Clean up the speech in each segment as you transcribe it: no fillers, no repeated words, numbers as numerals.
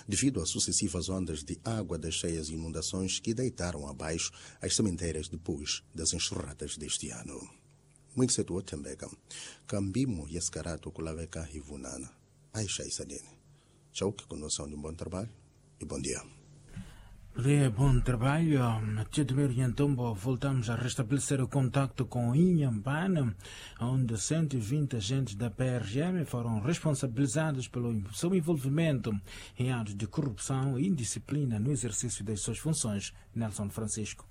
devido a sucessivas ondas de água das cheias e inundações que deitaram abaixo as sementeiras depois das enxurradas deste ano. Muito cedo também, cambimo e escarato culaveka e vunana. Aisha Isadene. Tchau, que conosco de um bom trabalho e bom dia. Bom trabalho. Então, voltamos a restabelecer o contacto com Inhambane, onde 120 agentes da PRM foram responsabilizados pelo seu envolvimento em atos de corrupção e indisciplina no exercício das suas funções. Nelson Francisco.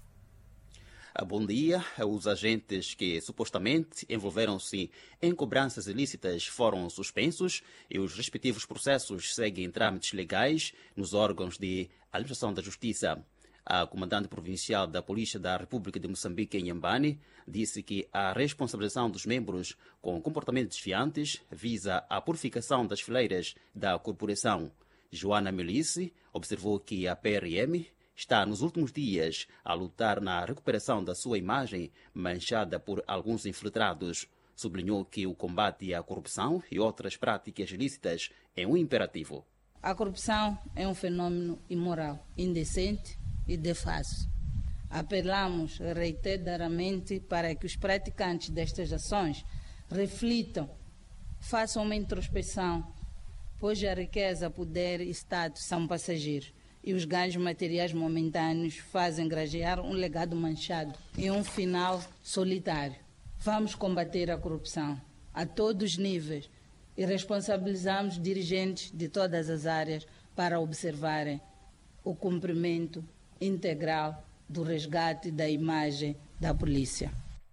Bom dia. Os agentes que supostamente envolveram-se em cobranças ilícitas foram suspensos e os respectivos processos seguem em trâmites legais nos órgãos de administração da Justiça. A comandante provincial da Polícia da República de Moçambique, Inhambane, disse que a responsabilização dos membros com comportamentos desviantes visa a purificação das fileiras da corporação. Joana Melice observou que a PRM está nos últimos dias a lutar na recuperação da sua imagem manchada por alguns infiltrados. Sublinhou que o combate à corrupção e outras práticas ilícitas é um imperativo. A corrupção é um fenômeno imoral, indecente e defaso. Apelamos reiteradamente para que os praticantes destas ações reflitam, façam uma introspecção, pois a riqueza, poder e status são passageiros. E os ganhos materiais momentâneos fazem grajear um legado manchado e um final solitário. Vamos combater a corrupção a todos os níveis e responsabilizamos dirigentes de todas as áreas para observarem o cumprimento integral do resgate da imagem da polícia.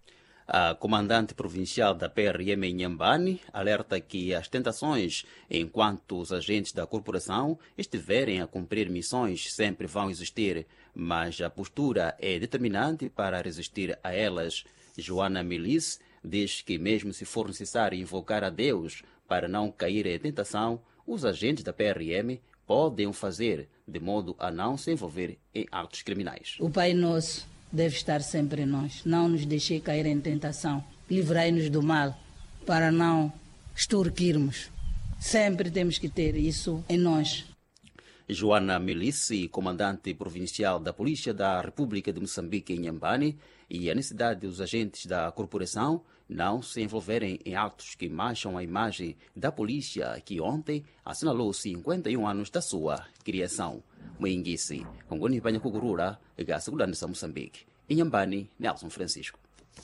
A comandante provincial da PRM em Inhambane alerta que as tentações, enquanto os agentes da corporação estiverem a cumprir missões, sempre vão existir, mas a postura é determinante para resistir a elas. Joana Melice diz que mesmo se for necessário invocar a Deus para não cair em tentação, os agentes da PRM podem o fazer, de modo a não se envolver em atos criminais. O Pai Nosso deve estar sempre em nós. Não nos deixei cair em tentação. Livrai-nos do mal, para não extorquirmos. Sempre temos que ter isso em nós. Joana Melice, comandante provincial da Polícia da República de Moçambique em Inhambane, e a necessidade dos agentes da corporação não se envolverem em atos que mancham a imagem da polícia, que ontem assinalou 51 anos da sua criação. Moinguisi, Congoni Banha Kugurura, Segurança Moçambique. Inhambane, Nelson Francisco.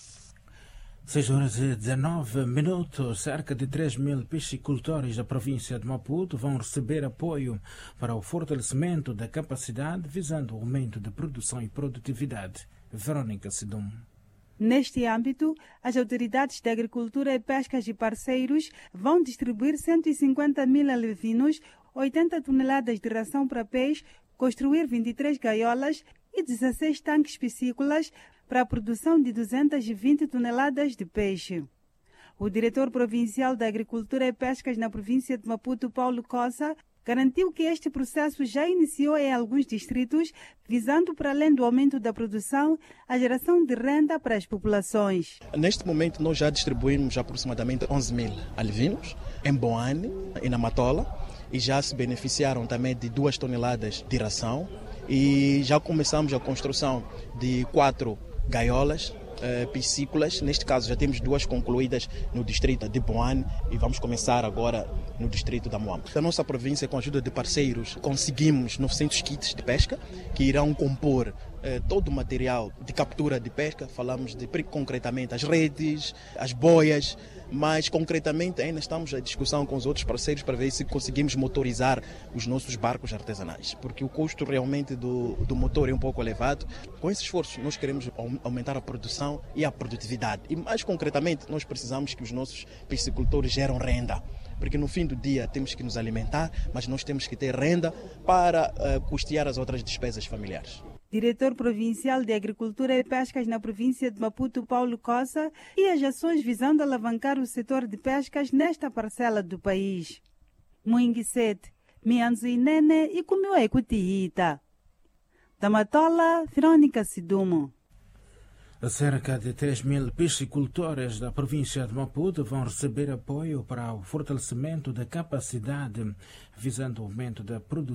6h19, cerca de 3.000 piscicultores da província de Maputo vão receber apoio para o fortalecimento da capacidade, visando o aumento da produção e produtividade. Verônica Sidum. Neste âmbito, as autoridades da agricultura e pescas e parceiros vão distribuir 150.000 alevinos, 80 toneladas de ração para peixe, construir 23 gaiolas e 16 tanques piscícolas para a produção de 220 toneladas de peixe. O diretor provincial da Agricultura e Pescas na província de Maputo, Paulo Cossa, garantiu que este processo já iniciou em alguns distritos, visando, para além do aumento da produção, a geração de renda para as populações. Neste momento, nós já distribuímos aproximadamente 11.000 alevinos em Boane e na Matola, e já se beneficiaram também de 2 toneladas de ração, e já começamos a construção de 4 gaiolas piscícolas. Neste caso já temos 2 concluídas no distrito de Boane e vamos começar agora no distrito da Moamba. Da nossa província, com a ajuda de parceiros, conseguimos 900 kits de pesca que irão compor todo o material de captura de pesca. Falamos de concretamente as redes, as boias, mas concretamente ainda estamos em discussão com os outros parceiros para ver se conseguimos motorizar os nossos barcos artesanais, porque o custo realmente do motor é um pouco elevado. Com esse esforço nós queremos aumentar a produção e a produtividade, e mais concretamente nós precisamos que os nossos piscicultores geram renda, porque no fim do dia temos que nos alimentar, mas nós temos que ter renda para custear as outras despesas familiares. Diretor provincial de Agricultura e Pescas na província de Maputo, Paulo Cossa, e as ações visando alavancar o setor de pescas nesta parcela do país. Muinguisete, Mianzo Inene e Kumio Ekutiita. Da Matola, Verônica Sidumo. Cerca de 3.000 piscicultores da província de Maputo vão receber apoio para o fortalecimento da capacidade, visando o aumento da produção e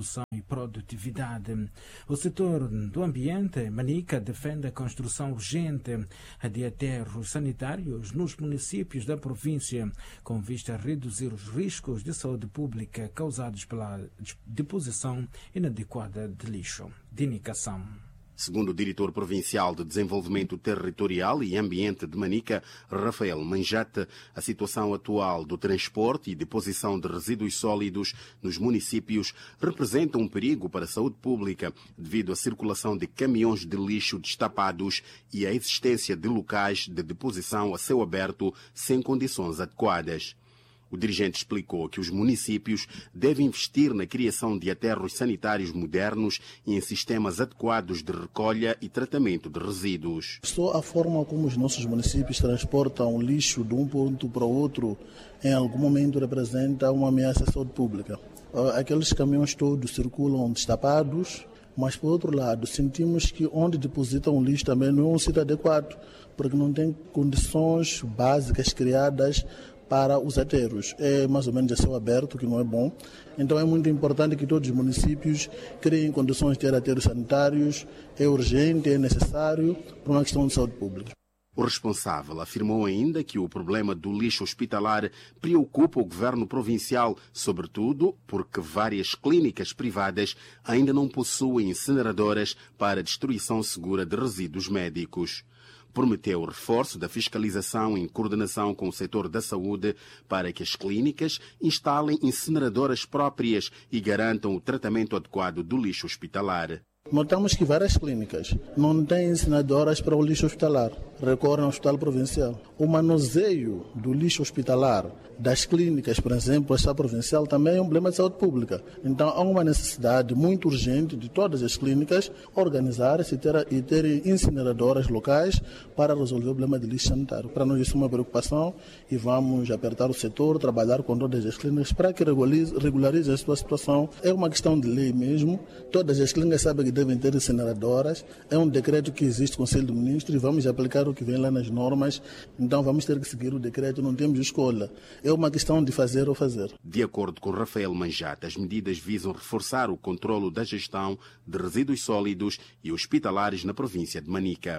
produtividade. O setor do ambiente, Manica, defende a construção urgente de aterros sanitários nos municípios da província, com vista a reduzir os riscos de saúde pública causados pela deposição inadequada de lixo. Dinicação. Segundo o diretor provincial de Desenvolvimento Territorial e Ambiente de Manica, Rafael Manjate, a situação atual do transporte e deposição de resíduos sólidos nos municípios representa um perigo para a saúde pública devido à circulação de caminhões de lixo destapados e à existência de locais de deposição a céu aberto sem condições adequadas. O dirigente explicou que os municípios devem investir na criação de aterros sanitários modernos e em sistemas adequados de recolha e tratamento de resíduos. Só a forma como os nossos municípios transportam lixo de um ponto para o outro em algum momento representa uma ameaça à saúde pública. Aqueles caminhões todos circulam destapados, mas por outro lado sentimos que onde depositam o lixo também não é um sítio adequado, porque não tem condições básicas criadas para os aterros. É mais ou menos a céu aberto, que não é bom. Então é muito importante que todos os municípios criem condições de ter aterros sanitários. É urgente, é necessário, por uma questão de saúde pública. O responsável afirmou ainda que o problema do lixo hospitalar preocupa o governo provincial, sobretudo porque várias clínicas privadas ainda não possuem incineradoras para destruição segura de resíduos médicos. Prometeu o reforço da fiscalização em coordenação com o setor da saúde para que as clínicas instalem incineradoras próprias e garantam o tratamento adequado do lixo hospitalar. Notamos que várias clínicas não têm incineradoras para o lixo hospitalar, recorrem ao hospital provincial. O manuseio do lixo hospitalar das clínicas, por exemplo, a hospital provincial, também é um problema de saúde pública. Então há uma necessidade muito urgente de todas as clínicas organizarem-se e terem incineradoras locais para resolver o problema de lixo sanitário. Para nós isso é uma preocupação e vamos apertar o setor, trabalhar com todas as clínicas para que regularizem a sua situação. É uma questão de lei mesmo. Todas as clínicas sabem que devem ter incineradoras. É um decreto que existe no Conselho de Ministros e vamos aplicar o que vem lá nas normas. Então vamos ter que seguir o decreto, não temos escolha. É uma questão de fazer ou fazer. De acordo com Rafael Manjate, as medidas visam reforçar o controlo da gestão de resíduos sólidos e hospitalares na província de Manica.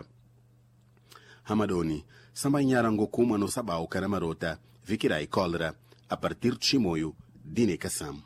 Hamadoni, Sambanharangokuma no Sabau Caramarota, Viquirai Cólera, a partir de Chimoio, Dinicação.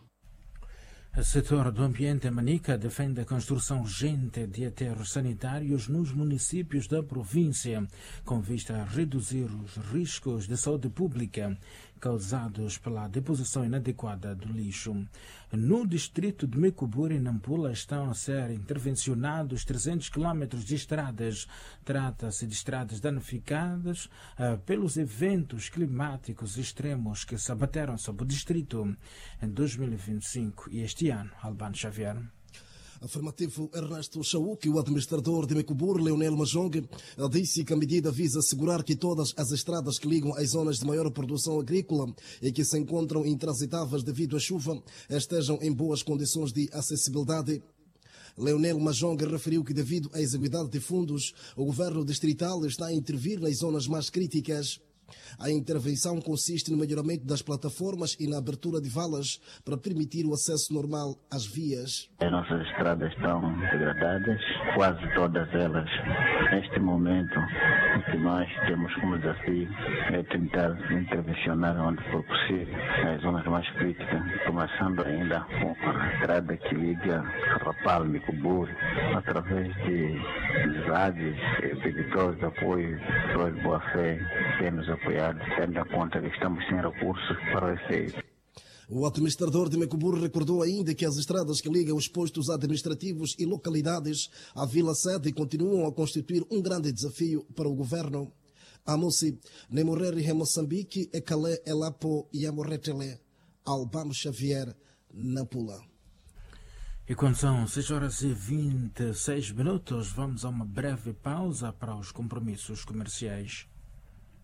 O setor do ambiente Manica defende a construção urgente de aterros sanitários nos municípios da província, com vista a reduzir os riscos de saúde pública causados pela deposição inadequada do lixo. No distrito de Mecuburi, em Nampula, estão a ser intervencionados 300 quilómetros de estradas. Trata-se de estradas danificadas pelos eventos climáticos extremos que se abateram sobre o distrito em 2025 e este ano. Albano Xavier. Afirmativo Ernesto Chauque, o administrador de Mecuburi, Leonel Majong, disse que a medida visa assegurar que todas as estradas que ligam às zonas de maior produção agrícola e que se encontram intransitáveis devido à chuva estejam em boas condições de acessibilidade. Leonel Majong referiu que, devido à exiguidade de fundos, o governo distrital está a intervir nas zonas mais críticas. A intervenção consiste no melhoramento das plataformas e na abertura de valas para permitir o acesso normal às vias. As nossas estradas estão degradadas, quase todas elas. Neste momento, o que nós temos como desafio é tentar intervencionar onde for possível, nas zonas mais críticas, começando ainda com a estrada que liga Rapal, Mecuburi, através de rádios, editores de apoio, pessoas de boa fé, que nos apoiar, tendo em conta que estamos sem recursos para o efeito. O administrador de Mecuburi recordou ainda que as estradas que ligam os postos administrativos e localidades à Vila Sede continuam a constituir um grande desafio para o governo. Amosi, Nemoreri em Moçambique, Ecalé, Elapo e Amorretele, Albano Xavier, Nampula. E quando são 6h26, vamos a uma breve pausa para os compromissos comerciais.